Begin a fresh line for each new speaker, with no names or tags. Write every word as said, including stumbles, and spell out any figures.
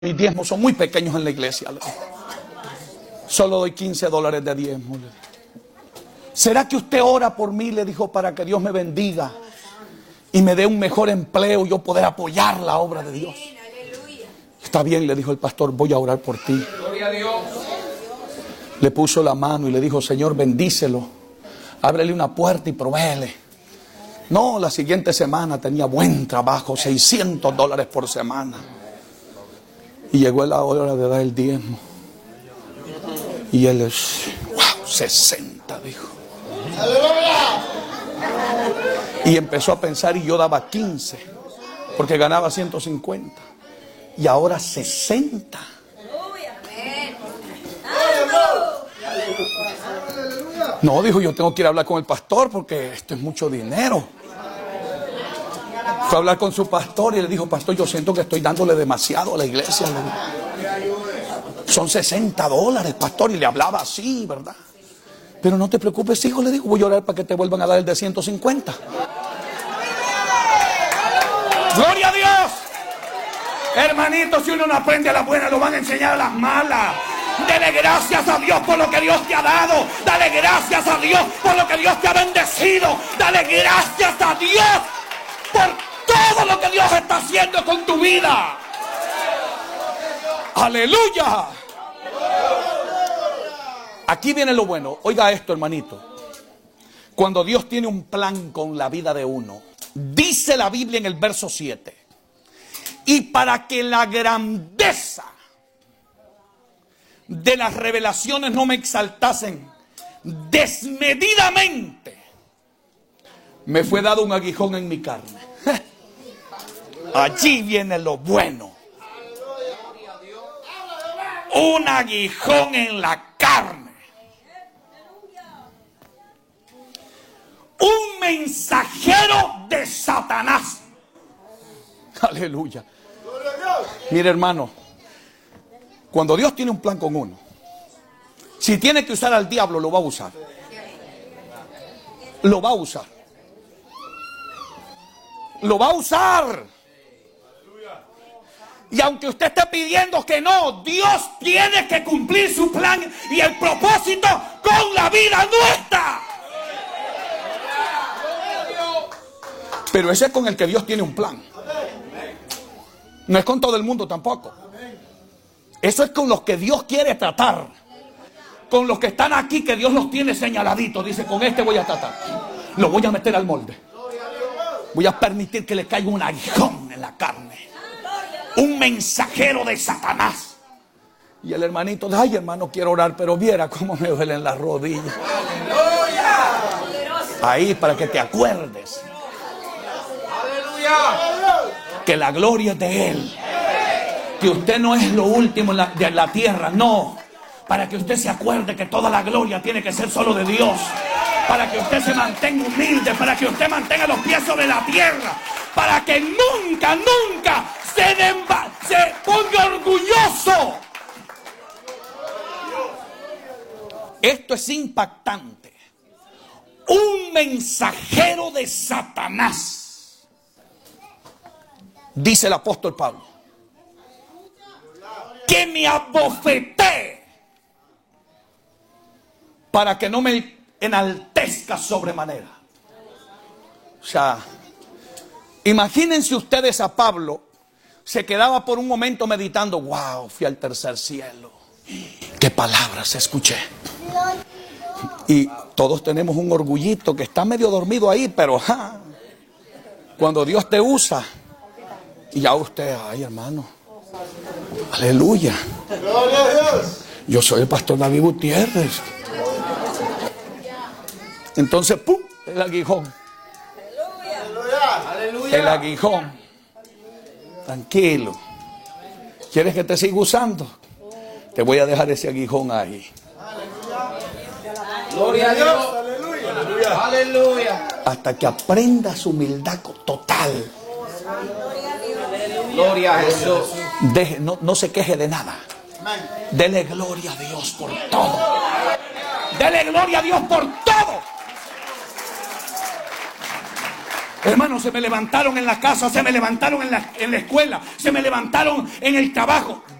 Mis diezmos son muy pequeños en la iglesia. Solo doy quince dólares de diezmo. ¿Será que usted ora por mí? Le dijo, para que Dios me bendiga y me dé un mejor empleo y yo poder apoyar la obra de Dios. Está bien, le dijo el pastor, voy a orar por ti. Gloria a Dios. Le puso la mano y le dijo, Señor, bendícelo. Ábrele una puerta y provéele. No, la siguiente semana tenía buen trabajo, seiscientos dólares por semana. Y llegó la hora de dar el diezmo. Y él es, wow, sesenta, dijo. Y empezó a pensar, y yo daba quince, porque ganaba ciento cincuenta. Y ahora sesenta. No, dijo, yo tengo que ir a hablar con el pastor porque esto es mucho dinero. Fue a hablar con su pastor y le dijo, pastor, yo siento que estoy dándole demasiado a la iglesia. Son sesenta dólares, pastor, y le hablaba así, ¿verdad? Pero no te preocupes, hijo, le dijo, voy a orar para que te vuelvan a dar el de ciento cincuenta. ¡Gloria a Dios! Hermanito, si uno no aprende a las buenas, lo van a enseñar a las malas. Dale gracias a Dios por lo que Dios te ha dado. Dale gracias a Dios por lo que Dios te ha bendecido. Dale gracias a Dios por todo lo que Dios está haciendo con tu vida. ¡Aleluya! Aquí viene lo bueno. Oiga esto, hermanito. Cuando Dios tiene un plan con la vida de uno, dice la Biblia en el verso siete, y para que la grandeza de las revelaciones no me exaltasen desmedidamente, me fue dado un aguijón en mi carne. Allí viene lo bueno. Un aguijón en la carne. Un mensajero de Satanás. Aleluya. Mire, hermano, cuando Dios tiene un plan con uno, si tiene que usar al diablo, lo va a usar. Lo va a usar. Lo va a usar. Y aunque usted esté pidiendo que no, Dios tiene que cumplir su plan y el propósito con la vida nuestra. Pero ese es con el que Dios tiene un plan. No es con todo el mundo tampoco. Eso es con los que Dios quiere tratar. Con los que están aquí, que Dios los tiene señaladitos. Dice, con este voy a tratar. Lo voy a meter al molde. Voy a permitir que le caiga un aguijón en la carne. Un mensajero de Satanás. Y el hermanito, ay hermano, quiero orar, pero viera cómo me duelen las rodillas. Ahí, para que te acuerdes que la gloria es de Él. Que usted no es lo último en la, de la tierra, no. Para que usted se acuerde que toda la gloria tiene que ser solo de Dios. Para que usted se mantenga humilde, para que usted mantenga los pies sobre la tierra. Para que nunca, nunca se, demba, se ponga orgulloso. Esto es impactante. Un mensajero de Satanás. Dice el apóstol Pablo, que me abofeté para que no me enaltezca sobremanera. O sea, imagínense ustedes a Pablo, se quedaba por un momento meditando, wow, fui al tercer cielo, qué palabras escuché. Y todos tenemos un orgullito que está medio dormido ahí, pero ja, cuando Dios te usa, y ya usted, ay hermano, aleluya, yo soy el pastor David Gutiérrez. Entonces, pum, el aguijón. El aguijón. Tranquilo. ¿Quieres que te siga usando? Te voy a dejar ese aguijón ahí.
Gloria a Dios. Aleluya. Aleluya.
Hasta que aprendas humildad total.
Gloria a Jesús.
Deje, no, no se queje de nada. Dele gloria a Dios por todo. Dele gloria a Dios por todo. Hermanos, se me levantaron en la casa, se me levantaron en la, en la escuela, se me levantaron en el trabajo.